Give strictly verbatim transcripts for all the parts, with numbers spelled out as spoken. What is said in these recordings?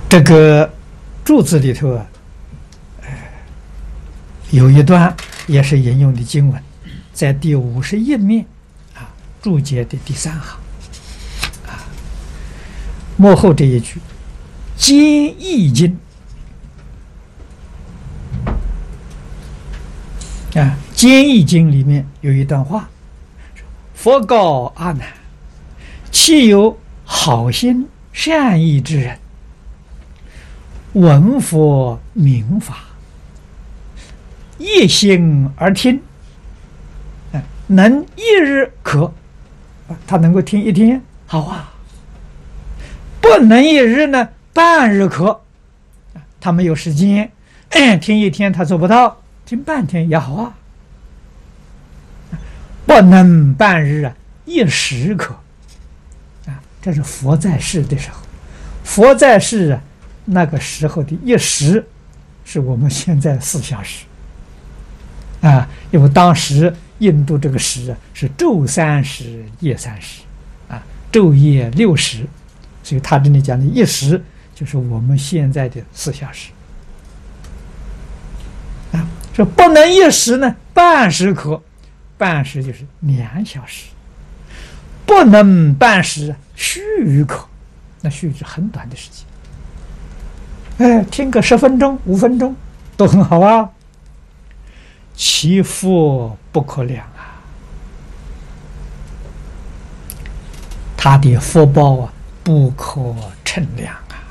这个注字里头啊，呃，有一段也是引用的经文，在第五十页面啊，注解的第三行啊，末后这一句“兼易经”啊，《兼易经》里面有一段话：“佛告阿难，其有好心善意之人，闻佛明法，一心而听，啊，能一日可，啊，他能够听一天，好啊；不能一日呢，半日可，啊，他没有时间，听一天他做不到，听半天也好啊；不能半日啊，一时可，啊，这是佛在世的时候，佛在世啊。”那个时候的一时，是我们现在四小时，啊，因为当时印度这个时啊是昼三时，夜三时，啊，昼夜六时，所以他这里讲的一时就是我们现在的四小时，啊，说不能一时呢，半时可，半时就是两小时，不能半时，须臾可，那须臾是很短的时间。哎，听个十分钟、五分钟都很好啊。其福不可量啊，他的福报啊不可称量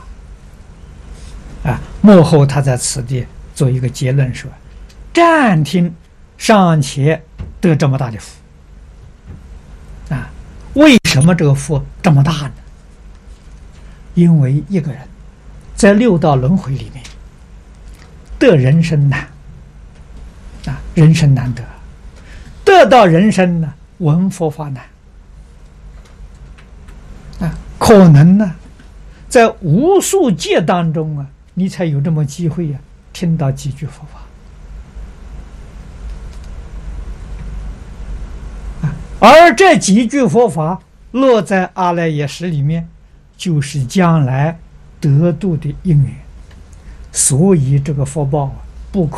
啊！啊，幕后他在此地做一个结论说：暂听尚且得这么大的福啊！为什么这个福这么大呢？因为一个人在六道轮回里面得人生难啊，人生难得，得到人生呢，闻佛法难啊，可能呢，在无数劫当中啊，你才有这么机会啊，听到几句佛法啊，而这几句佛法落在阿赖耶识里面，就是将来得度的因缘，所以这个福报啊，不可